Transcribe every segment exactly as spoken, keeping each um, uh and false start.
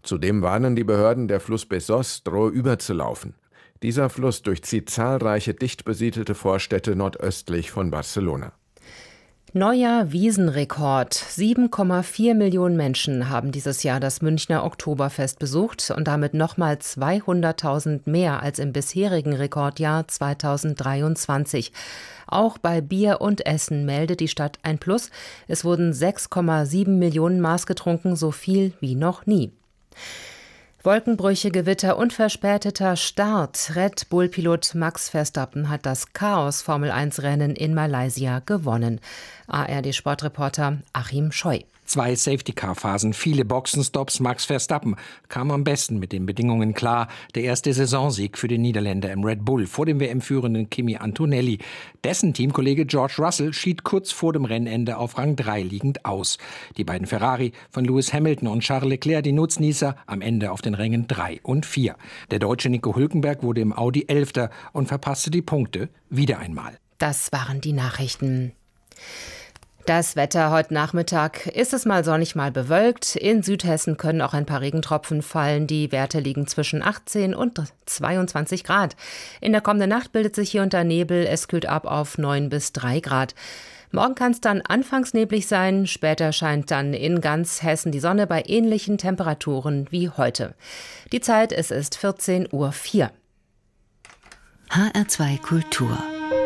Zudem warnen die Behörden, der Fluss Besós drohe überzulaufen. Dieser Fluss durchzieht zahlreiche dicht besiedelte Vorstädte nordöstlich von Barcelona. Neuer Wiesenrekord. sieben Komma vier Millionen Menschen haben dieses Jahr das Münchner Oktoberfest besucht und damit nochmal zweihunderttausend mehr als im bisherigen Rekordjahr zweitausenddreiundzwanzig. Auch bei Bier und Essen meldet die Stadt ein Plus. Es wurden sechs Komma sieben Millionen Maß getrunken, so viel wie noch nie. Wolkenbrüche, Gewitter und verspäteter Start. Red Bull-Pilot Max Verstappen hat das Chaos-Formel eins Rennen in Malaysia gewonnen. A R D-Sportreporter Achim Scheu. Zwei Safety-Car-Phasen, viele Boxenstops. Max Verstappen kam am besten mit den Bedingungen klar. Der erste Saisonsieg für den Niederländer im Red Bull vor dem W M-führenden Kimi Antonelli. Dessen Teamkollege George Russell schied kurz vor dem Rennende auf Rang drei liegend aus. Die beiden Ferrari von Lewis Hamilton und Charles Leclerc, die Nutznießer, am Ende auf den Rängen drei und vier. Der Deutsche Nico Hülkenberg wurde im Audi Elfter und verpasste die Punkte wieder einmal. Das waren die Nachrichten. Das Wetter heute Nachmittag: ist es mal sonnig, mal bewölkt. In Südhessen können auch ein paar Regentropfen fallen. Die Werte liegen zwischen achtzehn und zweiundzwanzig Grad. In der kommenden Nacht bildet sich hier unter Nebel. Es kühlt ab auf neun bis drei Grad. Morgen kann es dann anfangs neblig sein. Später scheint dann in ganz Hessen die Sonne bei ähnlichen Temperaturen wie heute. Die Zeit, es ist vierzehn Uhr vier. H R zwei Kultur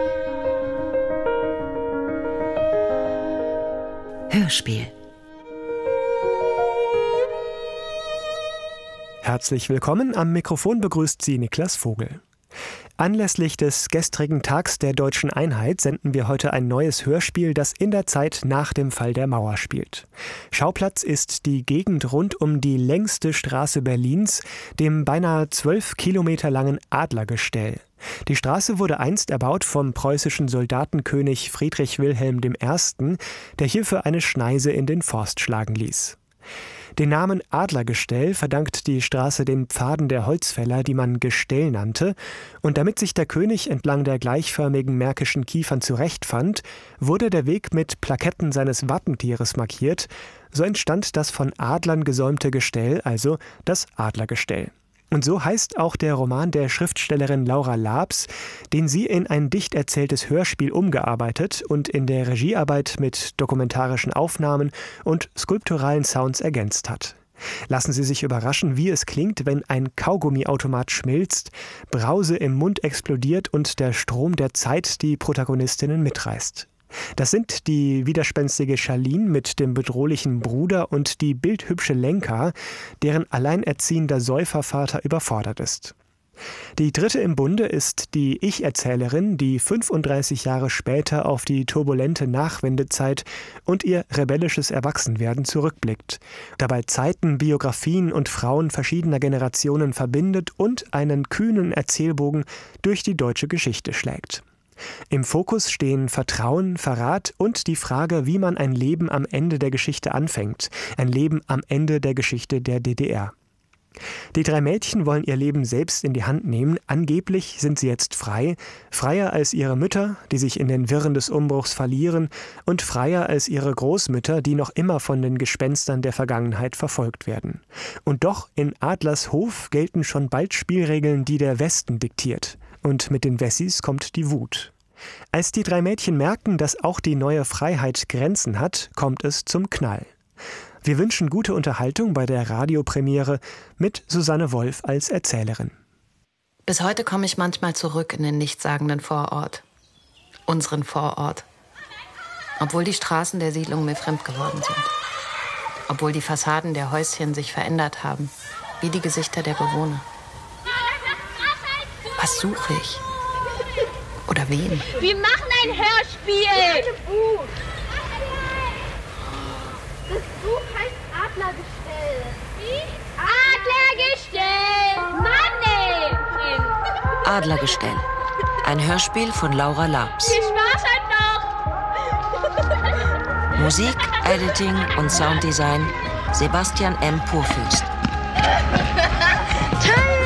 Hörspiel. Herzlich willkommen, am Mikrofon begrüßt Sie Niklas Vogel. Anlässlich des gestrigen Tags der Deutschen Einheit senden wir heute ein neues Hörspiel, das in der Zeit nach dem Fall der Mauer spielt. Schauplatz ist die Gegend rund um die längste Straße Berlins, dem beinahe zwölf Kilometer langen Adlergestell. Die Straße wurde einst erbaut vom preußischen Soldatenkönig Friedrich Wilhelm der Erste., der hierfür eine Schneise in den Forst schlagen ließ. Den Namen Adlergestell verdankt die Straße den Pfaden der Holzfäller, die man Gestell nannte, und damit sich der König entlang der gleichförmigen märkischen Kiefern zurechtfand, wurde der Weg mit Plaketten seines Wappentieres markiert. So entstand das von Adlern gesäumte Gestell, also das Adlergestell. Und so heißt auch der Roman der Schriftstellerin Laura Laabs, den sie in ein dicht erzähltes Hörspiel umgearbeitet und in der Regiearbeit mit dokumentarischen Aufnahmen und skulpturalen Sounds ergänzt hat. Lassen Sie sich überraschen, wie es klingt, wenn ein Kaugummiautomat schmilzt, Brause im Mund explodiert und der Strom der Zeit die Protagonistinnen mitreißt. Das sind die widerspenstige Charlene mit dem bedrohlichen Bruder und die bildhübsche Lenka, deren alleinerziehender Säufervater überfordert ist. Die dritte im Bunde ist die Ich-Erzählerin, die fünfunddreißig Jahre später auf die turbulente Nachwendezeit und ihr rebellisches Erwachsenwerden zurückblickt, dabei Zeiten, Biografien und Frauen verschiedener Generationen verbindet und einen kühnen Erzählbogen durch die deutsche Geschichte schlägt. Im Fokus stehen Vertrauen, Verrat und die Frage, wie man ein Leben am Ende der Geschichte anfängt, ein Leben am Ende der Geschichte der D D R. Die drei Mädchen wollen ihr Leben selbst in die Hand nehmen. Angeblich sind sie jetzt frei, freier als ihre Mütter, die sich in den Wirren des Umbruchs verlieren, und freier als ihre Großmütter, die noch immer von den Gespenstern der Vergangenheit verfolgt werden. Und doch in Adlershof gelten schon bald Spielregeln, die der Westen diktiert. Und mit den Wessis kommt die Wut. Als die drei Mädchen merken, dass auch die neue Freiheit Grenzen hat, kommt es zum Knall. Wir wünschen gute Unterhaltung bei der Radiopremiere mit Susanne Wolf als Erzählerin. Bis heute komme ich manchmal zurück in den nichtssagenden Vorort. Unseren Vorort. Obwohl die Straßen der Siedlung mir fremd geworden sind. Obwohl die Fassaden der Häuschen sich verändert haben, wie die Gesichter der Bewohner. Was suche ich? Oder wen? Wir machen ein Hörspiel! Das Buch heißt Adlergestell. Wie? Adlergestell! Mann, ey! Adlergestell. Ein Hörspiel von Laura Laabs. Viel Spaß halt noch! Musik, Editing und Sounddesign Sebastian M. Purfürst. Toll!